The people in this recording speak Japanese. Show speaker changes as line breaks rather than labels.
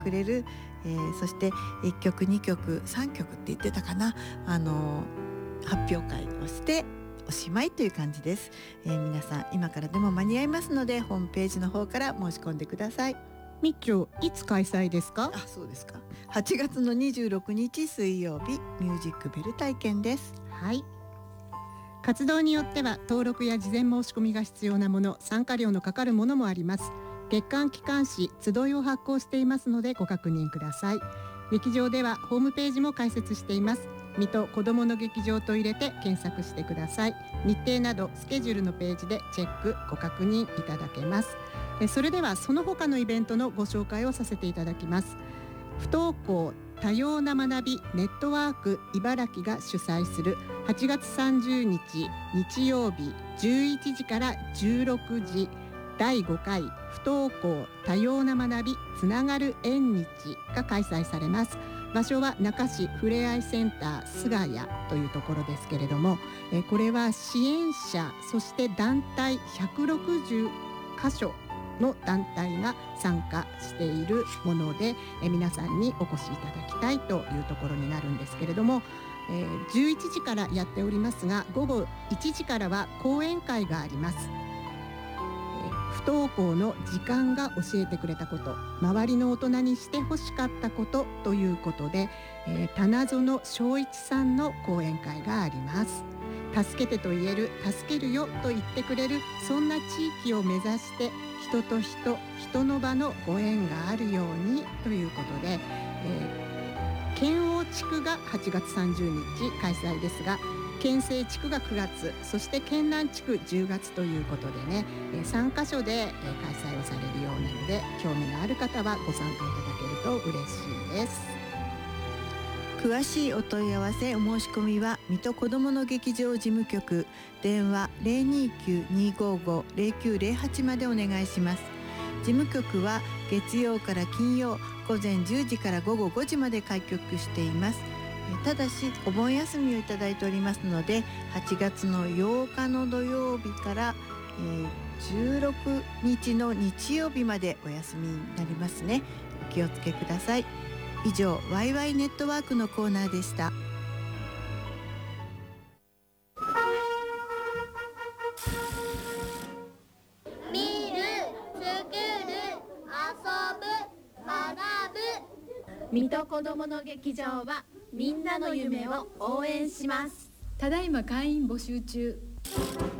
くれる、そして1曲2曲3曲って言ってたかな、発表会をしておしまいという感じです。皆さん今からでも間に合いますので、ホームページの方から申し込んでください。
みっちょ、いつ開催ですか？
そうですか。8月の26日水曜日、ミュージックベル体験です。
はい。活動によっては登録や事前申し込みが必要なもの、参加料のかかるものもあります。月間機関誌集いを発行していますのでご確認ください。劇場ではホームページも開設しています。水戸子どもの劇場と入れて検索してください。日程などスケジュールのページでチェックご確認いただけます。それではその他のイベントのご紹介をさせていただきます。不登校多様な学びネットワーク茨城が主催する8月30日日曜日11時から16時第5回不登校多様な学びつながる縁日が開催されます。場所は中市ふれあいセンター菅谷というところですけれども、これは支援者そして団体160箇所の団体が参加しているもので、皆さんにお越しいただきたいというところになるんですけれども、11時からやっておりますが、午後1時からは講演会があります。不登校の時間が教えてくれたこと、周りの大人にしてほしかったことということで、棚園正一さんの講演会があります。助けてと言える、助けるよと言ってくれる、そんな地域を目指して人と人、人の場のご縁があるようにということで、県央地区が8月30日開催ですが、県西地区が9月、そして県南地区10月ということでね、3カ所で開催をされるようなので、興味のある方はご参加いただけると嬉しいです。
詳しいお問い合わせお申し込みは水戸こどもの劇場事務局、電話 029-255-0908 までお願いします。事務局は月曜から金曜午前10時から午後5時まで開局しています。ただしお盆休みをいただいておりますので、8月の8日の土曜日から、16日の日曜日までお休みになりますね。お気をつけください。以上、ワイワイネットワークのコーナーでした。
見る、作る、遊ぶ、学ぶ。
水戸こどもの劇場はみんなの夢を応援します。ただいま会員募集中。